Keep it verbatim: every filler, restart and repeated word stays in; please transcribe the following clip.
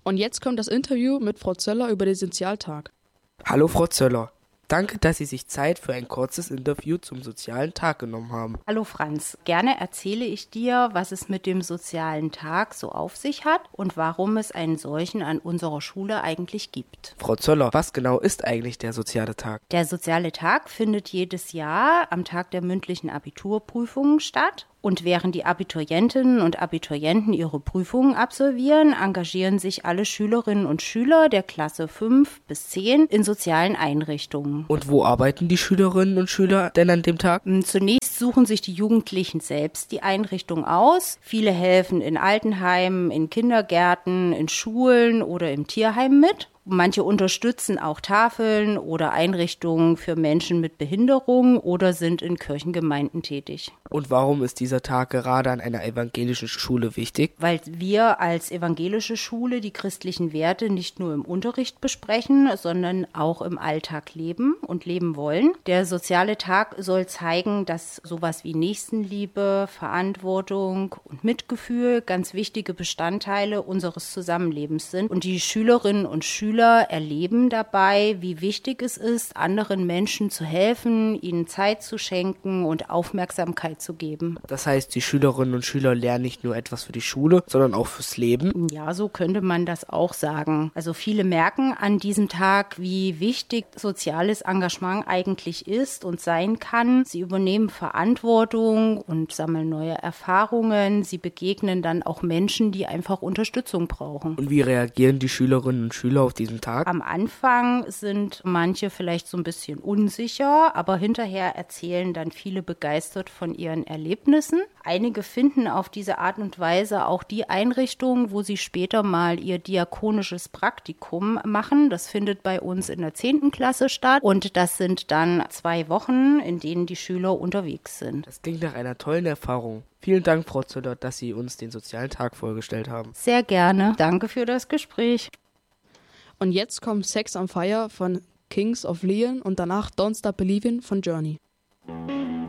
Und jetzt kommt das Interview mit Frau Zöller über den Sozialtag. Hallo Frau Zöller. Danke, dass Sie sich Zeit für ein kurzes Interview zum Sozialen Tag genommen haben. Hallo Franz, gerne erzähle ich dir, was es mit dem Sozialen Tag so auf sich hat und warum es einen solchen an unserer Schule eigentlich gibt. Frau Zöller, was genau ist eigentlich der Soziale Tag? Der Soziale Tag findet jedes Jahr am Tag der mündlichen Abiturprüfungen statt. Und während die Abiturientinnen und Abiturienten ihre Prüfungen absolvieren, engagieren sich alle Schülerinnen und Schüler der Klasse fünf bis zehn in sozialen Einrichtungen. Und wo arbeiten die Schülerinnen und Schüler denn an dem Tag? Zunächst suchen sich die Jugendlichen selbst die Einrichtung aus. Viele helfen in Altenheimen, in Kindergärten, in Schulen oder im Tierheim mit. Manche unterstützen auch Tafeln oder Einrichtungen für Menschen mit Behinderung oder sind in Kirchengemeinden tätig. Und warum ist dieser Tag gerade an einer evangelischen Schule wichtig? Weil wir als evangelische Schule die christlichen Werte nicht nur im Unterricht besprechen, sondern auch im Alltag leben und leben wollen. Der Soziale Tag soll zeigen, dass sowas wie Nächstenliebe, Verantwortung und Mitgefühl ganz wichtige Bestandteile unseres Zusammenlebens sind. Und die Schülerinnen und Schüler erleben dabei, wie wichtig es ist, anderen Menschen zu helfen, ihnen Zeit zu schenken und Aufmerksamkeit zu geben. Das heißt, die Schülerinnen und Schüler lernen nicht nur etwas für die Schule, sondern auch fürs Leben? Ja, so könnte man das auch sagen. Also viele merken an diesem Tag, wie wichtig soziales Engagement eigentlich ist und sein kann. Sie übernehmen Verantwortung und sammeln neue Erfahrungen. Sie begegnen dann auch Menschen, die einfach Unterstützung brauchen. Und wie reagieren die Schülerinnen und Schüler auf diesen Tag? Am Anfang sind manche vielleicht so ein bisschen unsicher, aber hinterher erzählen dann viele begeistert von ihren Erlebnissen. Einige finden auf diese Art und Weise auch die Einrichtung, wo sie später mal ihr diakonisches Praktikum machen. Das findet bei uns in der zehnten Klasse statt und das sind dann zwei Wochen, in denen die Schüler unterwegs sind. Das klingt nach einer tollen Erfahrung. Vielen Dank, Frau Zöller, dass Sie uns den Sozialen Tag vorgestellt haben. Sehr gerne. Danke für das Gespräch. Und jetzt kommt Sex on Fire von Kings of Leon und danach Don't Stop Believin' von Journey.